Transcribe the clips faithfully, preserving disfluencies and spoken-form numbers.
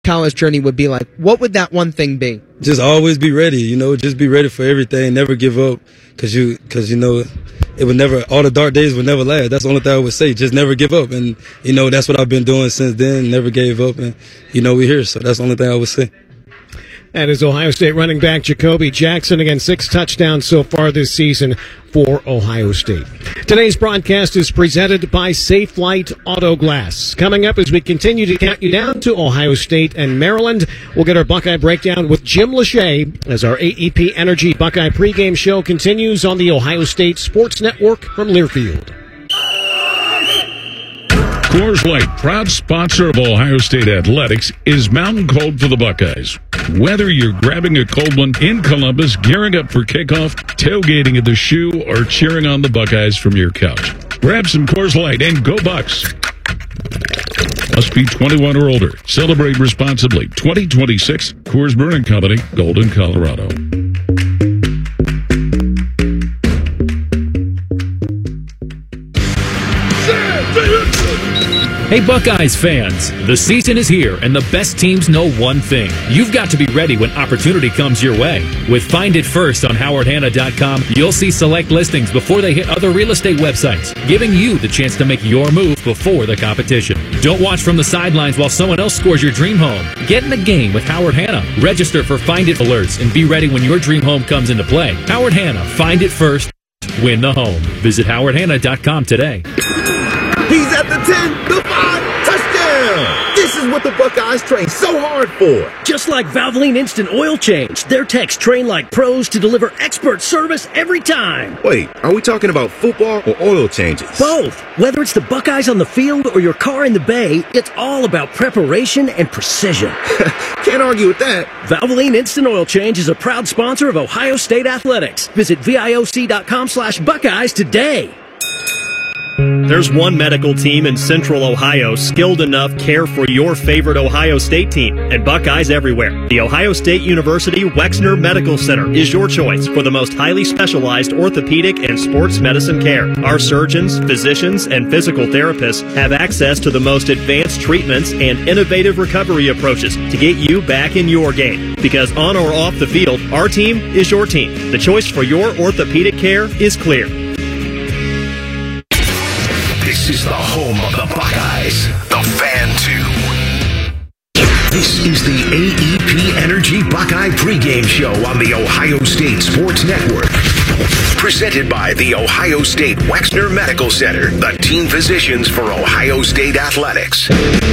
college journey would be like, what would that one thing be? Just always be ready, you know, just be ready for everything. Never give up because, you, cause, you know, it would never, all the dark days would never last. That's the only thing I would say. Just never give up. And, you know, that's what I've been doing since then. Never gave up. And, you know, we're here. So that's the only thing I would say. That is Ohio State running back Jacoby Jackson. Again, six touchdowns so far this season for Ohio State. Today's broadcast is presented by Safelite Auto Glass. Coming up as we continue to count you down to Ohio State and Maryland, we'll get our Buckeye breakdown with Jim Lachey as our A E P Energy Buckeye pregame show continues on the Ohio State Sports Network from Learfield. Coors Light, proud sponsor of Ohio State Athletics, is Mountain Cold for the Buckeyes. Whether you're grabbing a cold one in Columbus, gearing up for kickoff, tailgating at the Shoe, or cheering on the Buckeyes from your couch, grab some Coors Light and go Bucks. Must be twenty-one or older. Celebrate responsibly. twenty twenty-six Coors Brewing Company, Golden, Colorado. Hey Buckeyes fans, the season is here and the best teams know one thing. You've got to be ready when opportunity comes your way. With Find It First on Howard Hanna dot com, you'll see select listings before they hit other real estate websites, giving you the chance to make your move before the competition. Don't watch from the sidelines while someone else scores your dream home. Get in the game with Howard Hanna. Register for Find It alerts and be ready when your dream home comes into play. Howard Hanna, Find It First, win the home. Visit Howard Hanna dot com today. He's at the ten, the five, touchdown! This is what the Buckeyes train so hard for. Just like Valvoline Instant Oil Change, their techs train like pros to deliver expert service every time. Wait, are we talking about football or oil changes? Both. Whether it's the Buckeyes on the field or your car in the bay, it's all about preparation and precision. Can't argue with that. Valvoline Instant Oil Change is a proud sponsor of Ohio State Athletics. Visit V I O C dot com slash Buckeyes today. There's one medical team in Central Ohio skilled enough care for your favorite Ohio State team, and Buckeyes everywhere. The Ohio State University Wexner Medical Center is your choice for the most highly specialized orthopedic and sports medicine care. Our surgeons, physicians, and physical therapists have access to the most advanced treatments and innovative recovery approaches to get you back in your game. Because on or off the field, our team is your team. The choice for your orthopedic care is clear. This is the home of the Buckeyes, the Fan two. This is the A E P Energy Buckeye pregame show on the Ohio State Sports Network. Presented by the Ohio State Wexner Medical Center, the team physicians for Ohio State Athletics.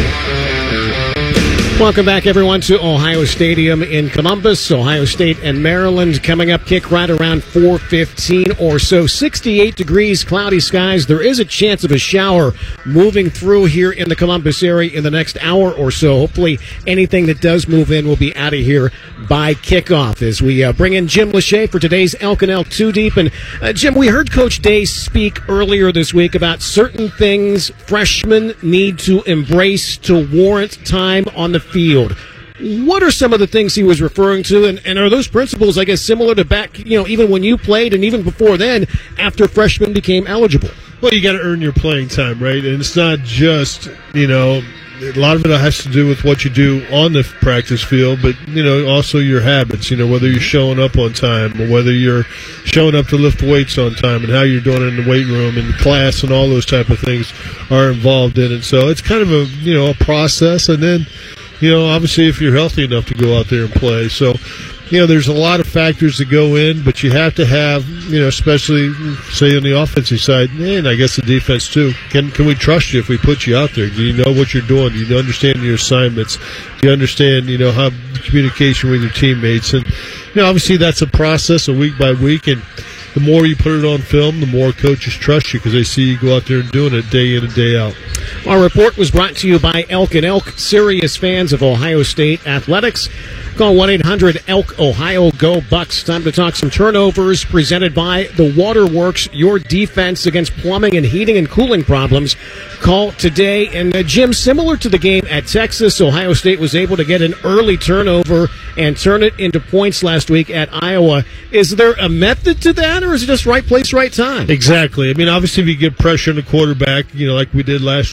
Welcome back, everyone, to Ohio Stadium in Columbus. Ohio State and Maryland coming up, kick right around four fifteen or so. sixty-eight degrees, cloudy skies. There is a chance of a shower moving through here in the Columbus area in the next hour or so. Hopefully anything that does move in will be out of here by kickoff as we uh, bring in Jim Lachey for today's Elk and Elk Two Deep. And uh, Jim, we heard Coach Day speak earlier this week about certain things freshmen need to embrace to warrant time on the field. What are some of the things he was referring to, and, and are those principles, I guess, similar to back, you know, even when you played and even before then, after freshmen became eligible? Well, you got to earn your playing time, right? And it's not just, you know, a lot of it has to do with what you do on the practice field, but, you know, also your habits, you know, whether you're showing up on time or whether you're showing up to lift weights on time and how you're doing it in the weight room and class and all those type of things are involved in it. So it's kind of a, you know, a process. And then, you know, obviously if you're healthy enough to go out there and play. So, you know, there's a lot of factors that go in, but you have to have, you know, especially, say, on the offensive side, and I guess the defense too. Can can we trust you if we put you out there? Do you know what you're doing? Do you understand your assignments? Do you understand, you know, how communication with your teammates? And, you know, obviously that's a process, a week by week, and the more you put it on film, the more coaches trust you because they see you go out there and doing it day in and day out. Our report was brought to you by Elk and Elk, serious fans of Ohio State athletics. Call one eight hundred elk ohio go Bucks. Time to talk some turnovers presented by the Waterworks, your defense against plumbing and heating and cooling problems. Call today. And uh, Jim, similar to the game at Texas, Ohio State was able to get an early turnover and turn it into points last week at Iowa. Is there a method to that, or is it just right place, right time? Exactly. I mean, obviously if you get pressure on the quarterback, you know, like we did last week,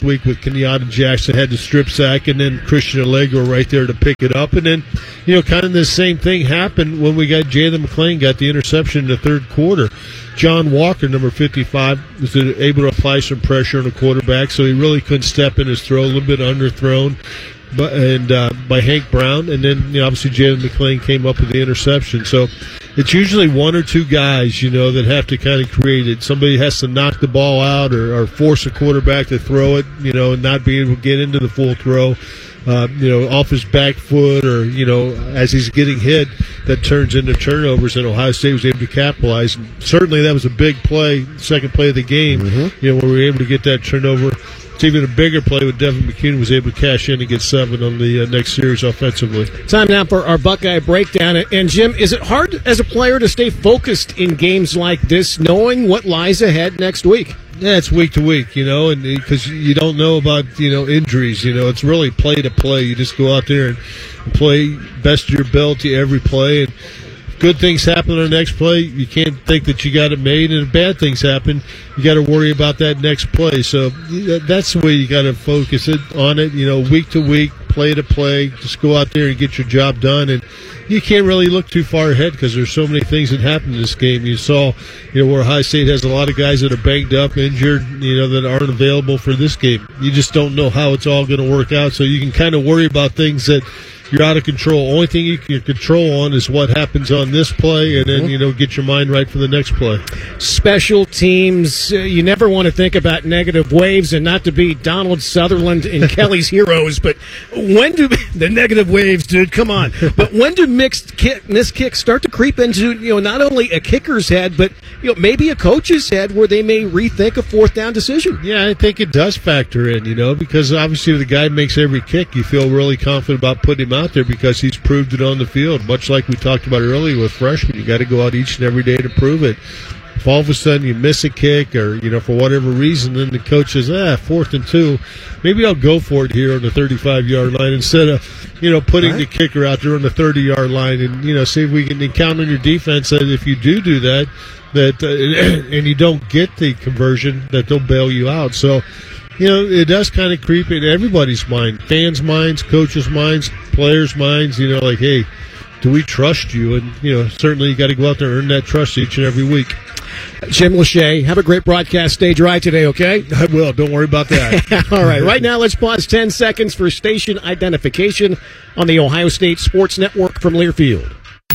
week with Kenyatta Jackson, had the strip sack, and then Christian Allegro right there to pick it up. And then, you know, kind of the same thing happened when we got Jalen McClain got the interception in the third quarter. John Walker, number fifty-five, was able to apply some pressure on the quarterback, so he really couldn't step in his throw, a little bit underthrown. But, and uh, by Hank Brown, and then you know, obviously Jalen McClain came up with the interception. So it's usually one or two guys, you know, that have to kind of create it. Somebody has to knock the ball out or, or force a quarterback to throw it, you know, and not be able to get into the full throw, uh, you know, off his back foot or, you know, as he's getting hit, that turns into turnovers, and Ohio State was able to capitalize. And certainly that was a big play, second play of the game, mm-hmm. you know, where we were able to get that turnover. It's even a bigger play with Devin McCune was able to cash in and get seven on the uh, next series offensively. Time now for our Buckeye breakdown. And, Jim, is it hard as a player to stay focused in games like this, knowing what lies ahead next week? Yeah, it's week to week, you know, and because you don't know about, you know, injuries. You know, it's really play to play. You just go out there and play best of your ability every play, and good things happen on the next play, you can't think that you got it made, and if bad things happen, you got to worry about that next play. So that's the way you got to focus it on it, you know, week to week, play to play, just go out there and get your job done. And you can't really look too far ahead because there's so many things that happen in this game. You saw, you know, where Ohio State has a lot of guys that are banged up, injured, you know, that aren't available for this game. You just don't know how it's all going to work out, so you can kind of worry about things that you're out of control. Only thing you can control on is what happens on this play, and then, you know, get your mind right for the next play. Special teams, uh, you never want to think about negative waves, and not to be Donald Sutherland and Kelly's heroes, but when do the negative waves, dude, come on. But when do mixed kick, missed kicks start to creep into, you know, not only a kicker's head, but, you know, maybe a coach's head where they may rethink a fourth down decision? Yeah, I think it does factor in, you know, because obviously if the guy makes every kick, you feel really confident about putting him out there because he's proved it on the field, much like we talked about earlier with freshmen. You got to go out each and every day to prove it. If all of a sudden you miss a kick or, you know, for whatever reason, then the coach says, ah, fourth and two, maybe I'll go for it here on the thirty-five-yard line instead of, you know, putting right. the kicker out there on the thirty-yard line, and, you know, see if we can count on your defense that if you do do that, that uh, and you don't get the conversion, that they'll bail you out. So, you know, it does kind of creep in everybody's mind, fans' minds, coaches' minds, players' minds, you know, like, hey, do we trust you? And, you know, certainly you got to go out there and earn that trust each and every week. Jim Lachey, have a great broadcast. Stay dry today, okay? I will. Don't worry about that. All right. Right now, let's pause ten seconds for station identification on the Ohio State Sports Network from Learfield.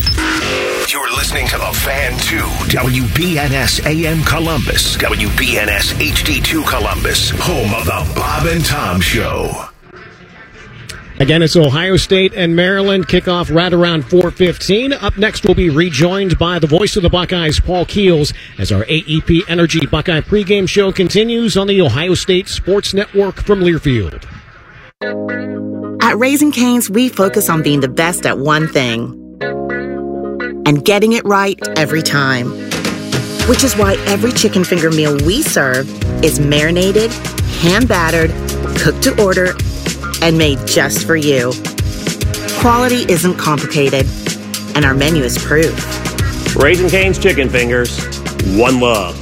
You're listening to The Fan two, W B N S A M Columbus, W B N S H D two Columbus, home of the Bob and Tom Show. Again, it's Ohio State and Maryland. Kickoff right around four fifteen. Up next, we'll be rejoined by the voice of the Buckeyes, Paul Keels, as our A E P Energy Buckeye pregame show continues on the Ohio State Sports Network from Learfield. At Raising Cane's, we focus on being the best at one thing and getting it right every time. Which is why every chicken finger meal we serve is marinated, hand-battered, cooked to order, and made just for you. Quality isn't complicated, and our menu is proof. Raising Cane's Chicken Fingers, one love.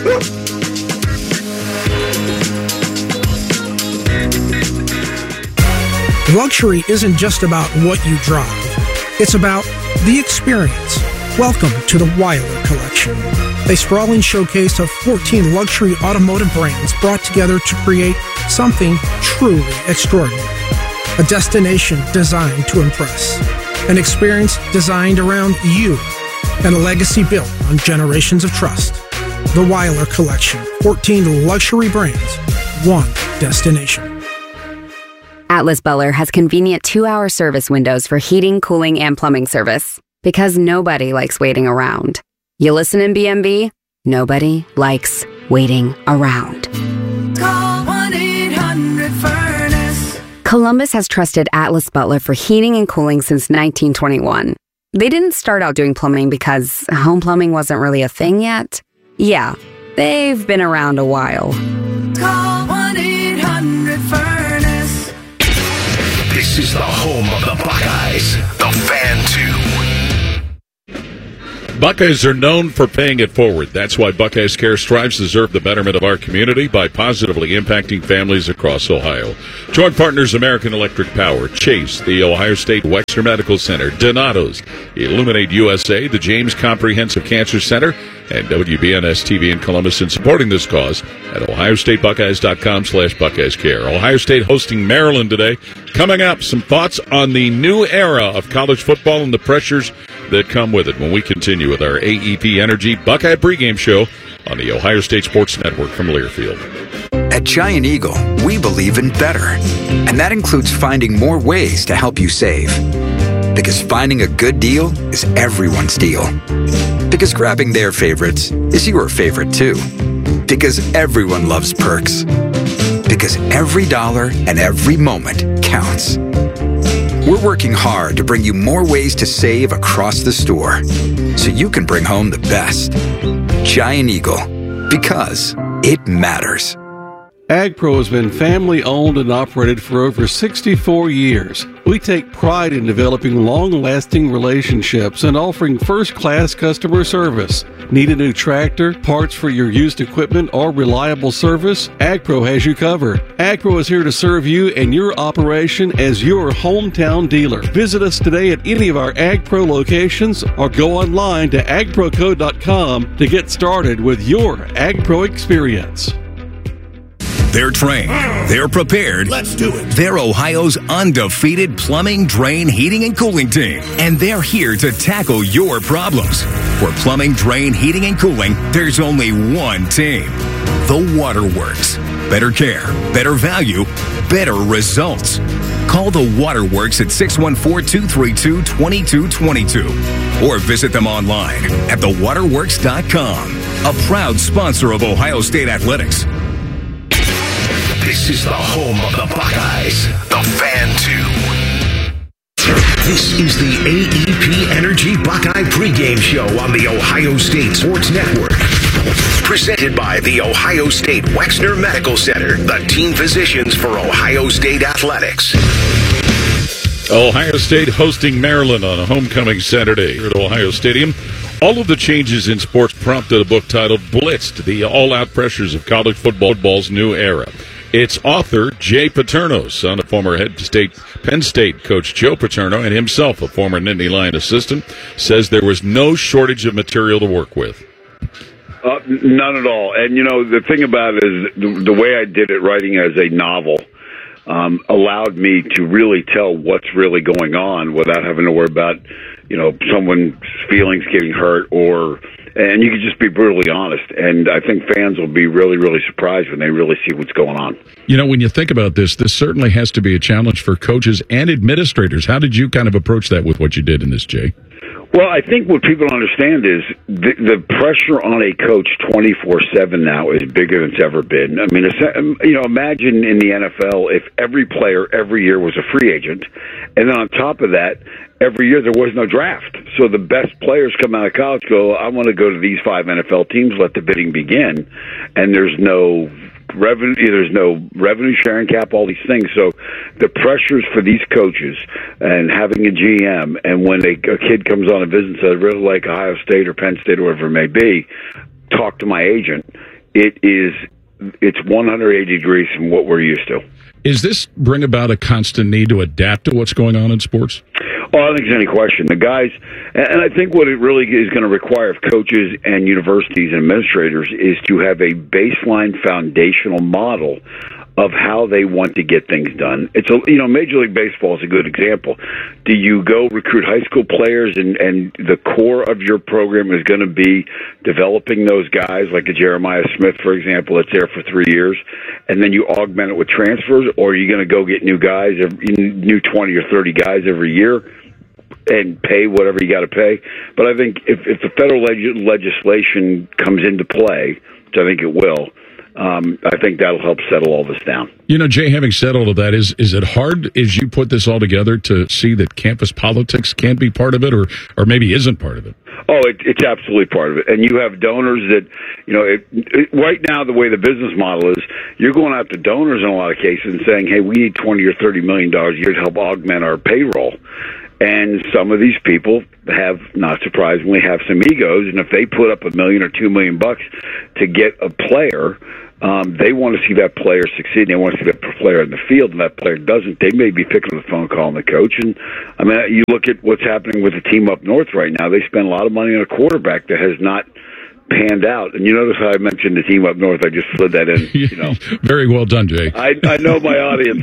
Luxury isn't just about what you drive. It's about the experience. Welcome to the Weiler Collection, a sprawling showcase of fourteen luxury automotive brands brought together to create something truly extraordinary. A destination designed to impress. An experience designed around you. And a legacy built on generations of trust. The Weiler Collection. fourteen luxury brands. One destination. Atlas Butler has convenient two-hour service windows for heating, cooling, and plumbing service. Because nobody likes waiting around. You listen in B M B? Nobody likes waiting around. Call one eight hundred furnace. Columbus has trusted Atlas Butler for heating and cooling since nineteen twenty-one. They didn't start out doing plumbing because home plumbing wasn't really a thing yet. Yeah, they've been around a while. Call one eight hundred furnace. This is the home of the Buckeyes, the Fan two. Buckeyes are known for paying it forward. That's why Buckeyes Care strives to serve the betterment of our community by positively impacting families across Ohio. Joint partners American Electric Power, Chase, the Ohio State Wexner Medical Center, Donato's, Illuminate U S A, the James Comprehensive Cancer Center, and W B N S T V in Columbus in supporting this cause at ohio state buckeyes dot com slash Buckeyes Care. Ohio State hosting Maryland today. Coming up, some thoughts on the new era of college football and the pressures that come with it when we continue with our A E P Energy Buckeye pregame show on the Ohio State Sports Network from Learfield. At Giant Eagle, we believe in better, and that includes finding more ways to help you save. Because finding a good deal is everyone's deal. Because grabbing their favorites is your favorite too. Because everyone loves perks. Because every dollar and every moment counts. We're working hard to bring you more ways to save across the store, so you can bring home the best. Giant Eagle, because it matters. AgPro has been family-owned and operated for over sixty-four years. We take pride in developing long-lasting relationships and offering first-class customer service. Need a new tractor, parts for your used equipment, or reliable service? AgPro has you covered. AgPro is here to serve you and your operation as your hometown dealer. Visit us today at any of our AgPro locations or go online to ag pro co dot com to get started with your AgPro experience. They're trained. They're prepared. Let's do it. They're Ohio's undefeated plumbing, drain, heating, and cooling team. And they're here to tackle your problems. For plumbing, drain, heating, and cooling, there's only one team. The Waterworks. Better care, better value, better results. Call the Waterworks at six one four, two three two, two two two two or visit them online at the waterworks dot com. A proud sponsor of Ohio State Athletics. This is the home of the Buckeyes, the Fan two. This is the A E P Energy Buckeye pregame show on the Ohio State Sports Network. Presented by the Ohio State Wexner Medical Center, the team physicians for Ohio State Athletics. Ohio State hosting Maryland on a homecoming Saturday here at Ohio Stadium. All of the changes in sports prompted a book titled Blitzed, the all-out pressures of college football's new era. Its author, Jay Paterno, son of former head state Penn State coach Joe Paterno and himself a former Nittany Lion assistant, says there was no shortage of material to work with. Uh, none at all. And, you know, the thing about it is the, the way I did it, writing as a novel, um, allowed me to really tell what's really going on without having to worry about, you know, someone's feelings getting hurt or... And you can just be brutally honest. And I think fans will be really, really surprised when they really see what's going on. You know, when you think about this, this certainly has to be a challenge for coaches and administrators. How did you kind of approach that with what you did in this, Jay? Well, I think what people don't understand is the, the pressure on a coach twenty-four seven now is bigger than it's ever been. I mean, you know, imagine in the N F L if every player every year was a free agent, and then on top of that, every year there was no draft. So the best players come out of college go, I want to go to these five N F L teams, let the bidding begin, and there's no revenue, there's no revenue sharing cap, all these things. So the pressures for these coaches and having a G M, and when a, a kid comes on a visit and says, I really like Ohio State or Penn State or whatever it may be, talk to my agent. It is, it's one hundred eighty degrees from what we're used to. Is this bring about a constant need to adapt to what's going on in sports? Oh, I don't think there's any question. The guys, and I think what it really is going to require of coaches and universities and administrators is to have a baseline foundational model of how they want to get things done. It's a, you know, Major League Baseball is a good example. Do you go recruit high school players and, and the core of your program is going to be developing those guys like a Jeremiah Smith, for example, that's there for three years, and then you augment it with transfers, or are you going to go get new guys, new twenty or thirty guys every year and pay whatever you got to pay? But I think if, if the federal leg- legislation comes into play, which I think it will, Um, I think that'll help settle all this down. You know, Jay, having said all of that, is is it hard as you put this all together to see that campus politics can be part of it, or or maybe isn't part of it? Oh, it, it's absolutely part of it. And you have donors that, you know, it, it, right now the way the business model is, you're going out to donors in a lot of cases and saying, hey, we need twenty or thirty million dollars a year to help augment our payroll. And some of these people have, not surprisingly, have some egos, and if they put up a million or two million bucks to get a player, um, they want to see that player succeed. They want to see that player in the field, and that player doesn't. They may be picking up the phone, calling the coach. And I mean, you look at what's happening with the team up north right now. They spend a lot of money on a quarterback that has not panned out. And you notice how I mentioned the team up north. I just slid that in. You know, very well done, Jay. I, I know my audience.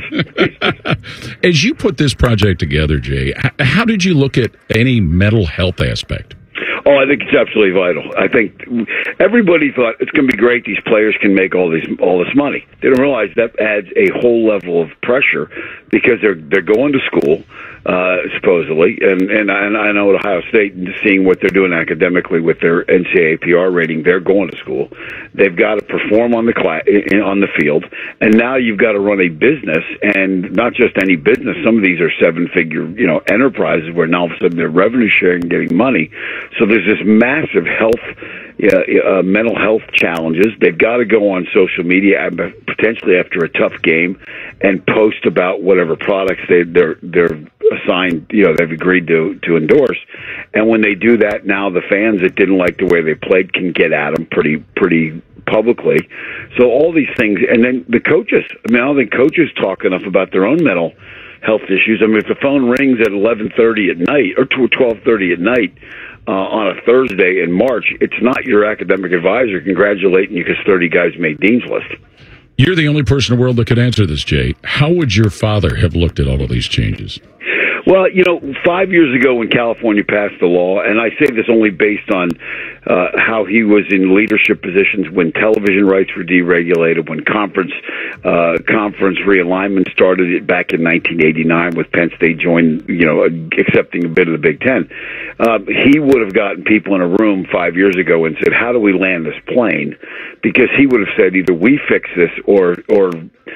As you put this project together, Jay, how did you look at any mental health aspect? Oh, I think it's absolutely vital. I think everybody thought it's going to be great. These players can make all these all this money. They don't realize that adds a whole level of pressure because they're they're going to school uh, supposedly, and and I, and I know at Ohio State, seeing what they're doing academically with their N C double A P R rating, they're going to school. They've got to perform on the class, on the field, and now you've got to run a business, and not just any business. Some of these are seven-figure, you know, enterprises where now all of a sudden they're revenue sharing, and getting money. So there's this massive health, uh, uh, mental health challenges. They've got to go on social media, potentially after a tough game, and post about whatever products they, they're they're assigned, you know, they've agreed to to endorse. And when they do that, now the fans that didn't like the way they played can get at them pretty pretty publicly. So all these things, and then the coaches. I mean, I don't think coaches talk enough about their own mental health issues. I mean, if the phone rings at eleven thirty at night or twelve thirty at night uh, on a Thursday in March, it's not your academic advisor congratulating you because thirty guys made Dean's List. You're the only person in the world that could answer this, Jay. How would your father have looked at all of these changes? Well, you know, five years ago when California passed the law, and I say this only based on uh, how he was in leadership positions when television rights were deregulated, when conference uh, conference realignment started back in nineteen eighty-nine with Penn State joined, you know, accepting a bid of the Big Ten. Um, he would have gotten people in a room five years ago and said, how do we land this plane? Because he would have said either we fix this or or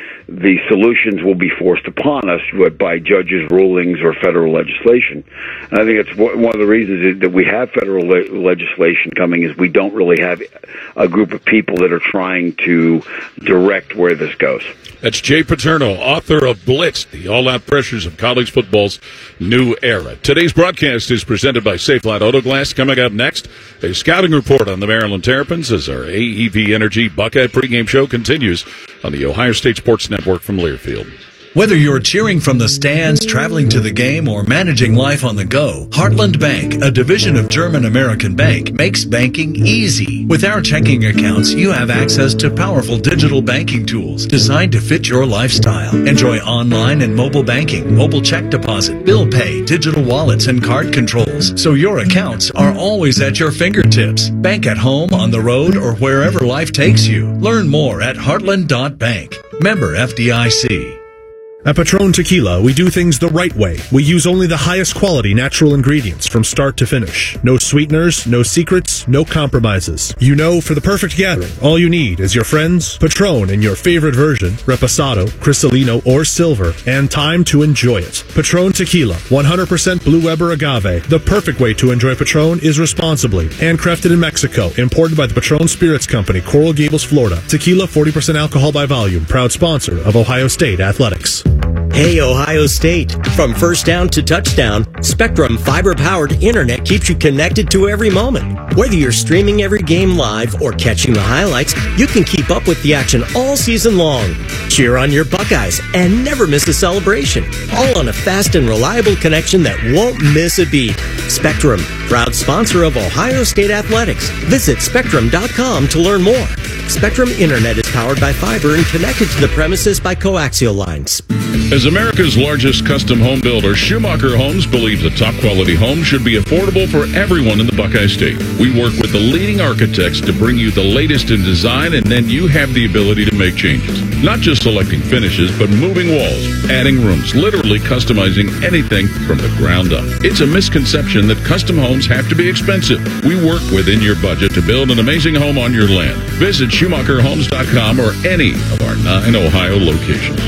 the solutions will be forced upon us by judges' rulings or federal legislation. And I think it's one of the reasons that we have federal le- legislation coming is we don't really have a group of people that are trying to direct where this goes. That's Jay Paterno, author of Blitz, the all-out pressures of college football's new era. Today's broadcast is presented by Safelite Auto Glass. Coming up next, a scouting report on the Maryland Terrapins as our A E P Energy Buckeye pregame show continues on the Ohio State Sports Network from Learfield. Whether you're cheering from the stands, traveling to the game, or managing life on the go, Heartland Bank, a division of German American Bank, makes banking easy. With our checking accounts, you have access to powerful digital banking tools designed to fit your lifestyle. Enjoy online and mobile banking, mobile check deposit, bill pay, digital wallets, and card controls, so your accounts are always at your fingertips. Bank at home, on the road, or wherever life takes you. Learn more at heartland dot bank. Member F D I C. At Patron Tequila, we do things the right way. We use only the highest quality natural ingredients from start to finish. No sweeteners, no secrets, no compromises. You know, for the perfect gathering, all you need is your friends, Patron in your favorite version, Reposado, Cristalino, or Silver, and time to enjoy it. Patron Tequila, one hundred percent Blue Weber agave. The perfect way to enjoy Patron is responsibly. Handcrafted in Mexico, imported by the Patron Spirits Company, Coral Gables, Florida. Tequila, forty percent alcohol by volume. Proud sponsor of Ohio State Athletics. Hey, Ohio State. From first down to touchdown, Spectrum fiber-powered internet keeps you connected to every moment. Whether you're streaming every game live or catching the highlights, you can keep up with the action all season long. Cheer on your Buckeyes and never miss a celebration. All on a fast and reliable connection that won't miss a beat. Spectrum, proud sponsor of Ohio State Athletics. Visit spectrum dot com to learn more. Spectrum Internet is powered by fiber and connected to the premises by coaxial lines. As America's largest custom home builder, Schumacher Homes believes a top-quality home should be affordable for everyone in the Buckeye State. We work with the leading architects to bring you the latest in design, and then you have the ability to make changes. Not just selecting finishes, but moving walls, adding rooms, literally customizing anything from the ground up. It's a misconception that custom homes have to be expensive. We work within your budget to build an amazing home on your land. Visit Schumacher Homes dot com or any of our nine Ohio locations.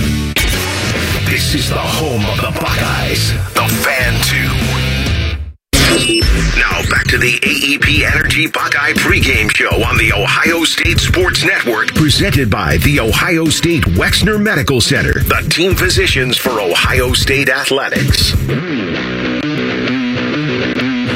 This is the home of the Buckeyes, the Fan two. Now back to the A E P Energy Buckeye pregame show on the Ohio State Sports Network, presented by the Ohio State Wexner Medical Center, the team physicians for Ohio State Athletics.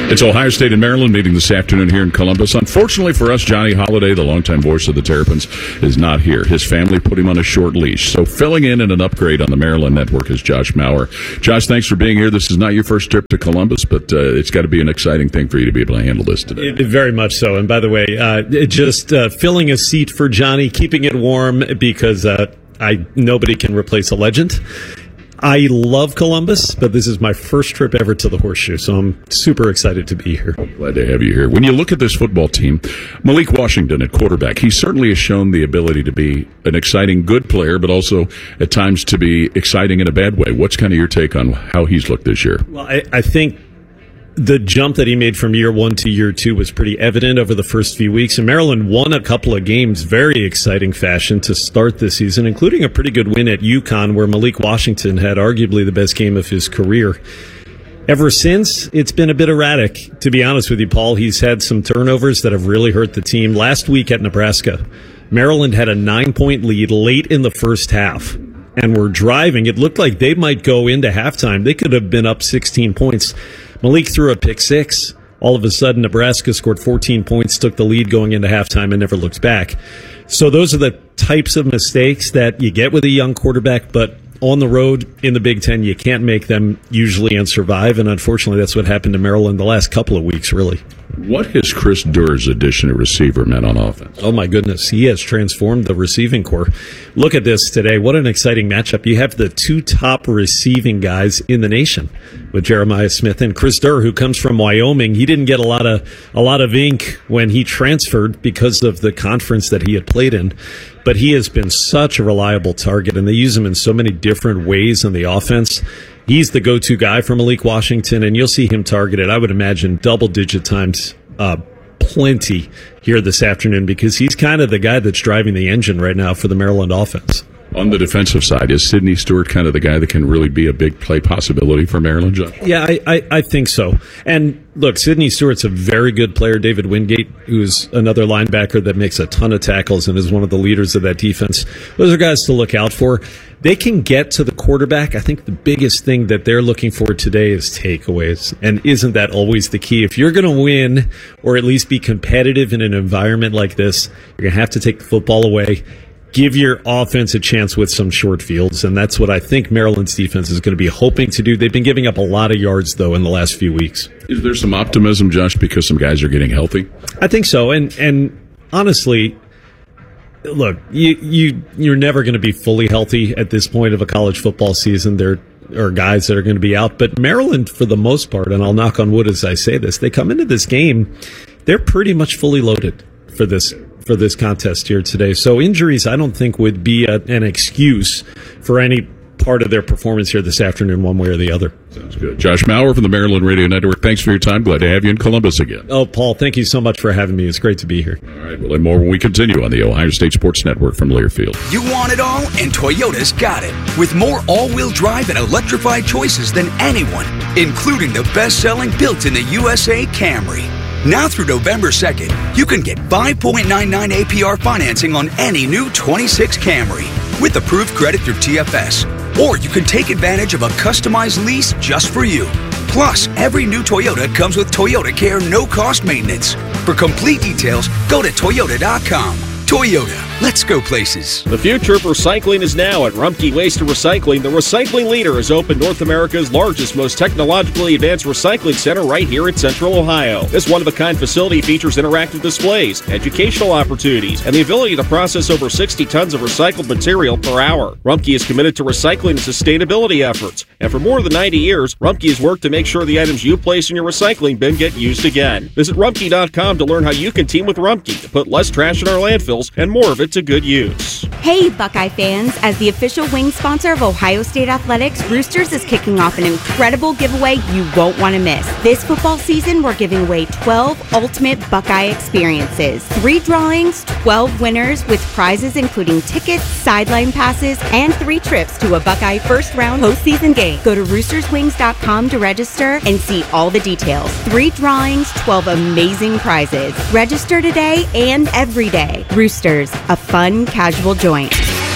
It's Ohio State and Maryland meeting this afternoon here in Columbus. Unfortunately for us, Johnny Holiday, the longtime voice of the Terrapins, is not here. His family put him on a short leash. So filling in in an upgrade on the Maryland network is Josh Maurer. Josh, thanks for being here. This is not your first trip to Columbus, but uh, it's got to be an exciting thing for you to be able to handle this today. It, very much so. And by the way, uh, it just uh, filling a seat for Johnny, keeping it warm because uh, I nobody can replace a legend. I love Columbus, but this is my first trip ever to the Horseshoe, so I'm super excited to be here. Glad to have you here. When you look at this football team, Malik Washington at quarterback, he certainly has shown the ability to be an exciting, good player, but also at times to be exciting in a bad way. What's kind of your take on how he's looked this year? Well, I, I think the jump that he made from year one to year two was pretty evident over the first few weeks. And Maryland won a couple of games, very exciting fashion to start this season, including a pretty good win at UConn, where Malik Washington had arguably the best game of his career. Ever since, it's been a bit erratic, to be honest with you, Paul. He's had some turnovers that have really hurt the team. Last week at Nebraska, Maryland had a nine-point lead late in the first half and were driving. It looked like they might go into halftime. They could have been up sixteen points. Malik threw a pick six. All of a sudden, Nebraska scored fourteen points, took the lead going into halftime, and never looked back. So those are the types of mistakes that you get with a young quarterback, but on the road in the Big Ten, you can't make them usually and survive, and unfortunately that's what happened to Maryland the last couple of weeks, really. What has Chris Durr's addition at receiver meant on offense? Oh, my goodness. He has transformed the receiving corps. Look at this today. What an exciting matchup. You have the two top receiving guys in the nation with Jeremiah Smith and Chris Durr, who comes from Wyoming. He didn't get a lot of a lot of ink when he transferred because of the conference that he had played in. But he has been such a reliable target, and they use him in so many different ways in the offense. He's the go-to guy for Malik Washington, and you'll see him targeted, I would imagine, double-digit times uh, plenty here this afternoon, because he's kind of the guy that's driving the engine right now for the Maryland offense. On the defensive side, is Sidney Stewart kind of the guy that can really be a big play possibility for Maryland, John? Yeah, I, I, I think so. And look, Sidney Stewart's a very good player. David Wingate, who's another linebacker that makes a ton of tackles and is one of the leaders of that defense. Those are guys to look out for. They can get to the quarterback. I think the biggest thing that they're looking for today is takeaways. And isn't that always the key? If you're going to win or at least be competitive in an environment like this, you're going to have to take the football away. Give your offense a chance with some short fields, and that's what I think Maryland's defense is going to be hoping to do. They've been giving up a lot of yards, though, in the last few weeks. Is there some optimism, Josh, because some guys are getting healthy? I think so, and and honestly, look, you, you, you're never going to be fully healthy at this point of a college football season. There are guys that are going to be out, but Maryland, for the most part, and I'll knock on wood as I say this, they come into this game, they're pretty much fully loaded for this for this contest here today. So injuries, I don't think, would be a, an excuse for any part of their performance here this afternoon, one way or the other. Sounds good. Josh Maurer from the Maryland Radio Network, thanks for your time. Glad to have you in Columbus again. Oh, Paul, thank you so much for having me. It's great to be here. All right, we'll have more when we continue on the Ohio State Sports Network from Learfield. You want it all, and Toyota's got it. With more all-wheel drive and electrified choices than anyone, including the best-selling built in the U S A Camry. Now through November second, you can get five point nine nine A P R financing on any new twenty-six Camry with approved credit through T F S. Or you can take advantage of a customized lease just for you. Plus, every new Toyota comes with Toyota Care no-cost maintenance. For complete details, go to Toyota dot com. Toyota, let's go places. The future of recycling is now at Rumpke Waste and Recycling. The recycling leader has opened North America's largest, most technologically advanced recycling center right here in Central Ohio. This one-of-a-kind facility features interactive displays, educational opportunities, and the ability to process over sixty tons of recycled material per hour. Rumpke is committed to recycling and sustainability efforts. And for more than ninety years, Rumpke has worked to make sure the items you place in your recycling bin get used again. Visit Rumpke dot com to learn how you can team with Rumpke to put less trash in our landfills and more of it to good use. Hey, Buckeye fans! As the official wing sponsor of Ohio State Athletics, Roosters is kicking off an incredible giveaway you won't want to miss. This football season, we're giving away twelve ultimate Buckeye experiences. Three drawings, twelve winners with prizes including tickets, sideline passes, and three trips to a Buckeye first-round postseason game. Go to roosters wings dot com to register and see all the details. Three drawings, twelve amazing prizes. Register today and every day. Roosters, a fun, casual joint.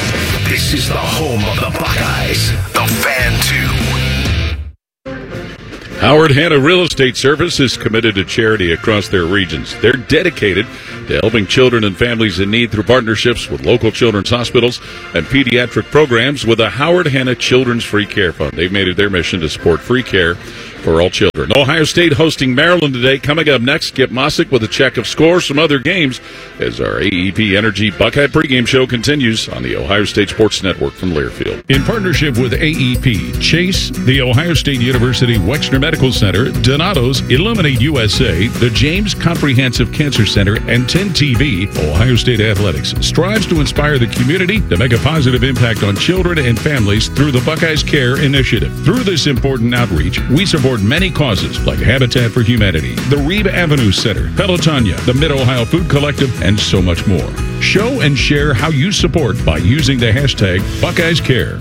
This is the home of the Buckeyes, the Fan two. Howard Hanna Real Estate Service is committed to charity across their regions. They're dedicated to helping children and families in need through partnerships with local children's hospitals and pediatric programs with the Howard Hanna Children's Free Care Fund. They've made it their mission to support free care for all children. Ohio State hosting Maryland today. Coming up next, Skip Mossick with a check of scores from other games as our A E P Energy Buckeye pregame show continues on the Ohio State Sports Network from Learfield. In partnership with A E P, Chase, the Ohio State University Wexner Medical Center, Donato's, Illuminate U S A, the James Comprehensive Cancer Center, and ten T V, Ohio State Athletics strives to inspire the community to make a positive impact on children and families through the Buckeyes Care Initiative. Through this important outreach, we support many causes like Habitat for Humanity, the Reeb Avenue Center, Pelotonia, the Mid-Ohio Food Collective, and so much more. Show and share how you support by using the hashtag Buckeyes Care.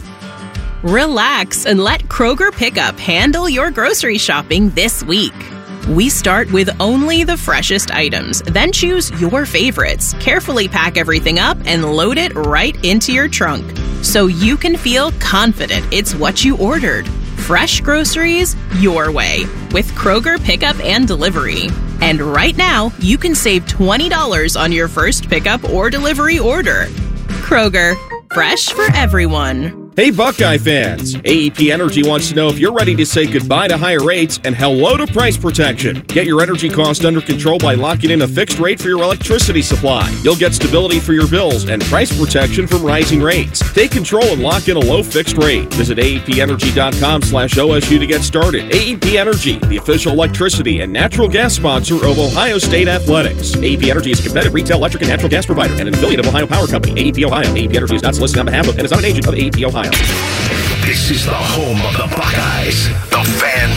Relax and let Kroger Pickup handle your grocery shopping this week. We start with only the freshest items, then choose your favorites, carefully pack everything up, and load it right into your trunk so you can feel confident it's what you ordered. Fresh groceries your way with Kroger Pickup and Delivery. And right now, you can save twenty dollars on your first pickup or delivery order. Kroger, fresh for everyone. Hey Buckeye fans, A E P Energy wants to know if you're ready to say goodbye to higher rates and hello to price protection. Get your energy cost under control by locking in a fixed rate for your electricity supply. You'll get stability for your bills and price protection from rising rates. Take control and lock in a low fixed rate. Visit A E P energy dot com slash O S U to get started. A E P Energy, the official electricity and natural gas sponsor of Ohio State Athletics. A E P Energy is a competitive retail electric and natural gas provider and an affiliate of Ohio Power Company. A E P Ohio. A E P Energy is not solicited on behalf of and is not an agent of A E P Ohio. This is the home of the Buckeyes, the Fan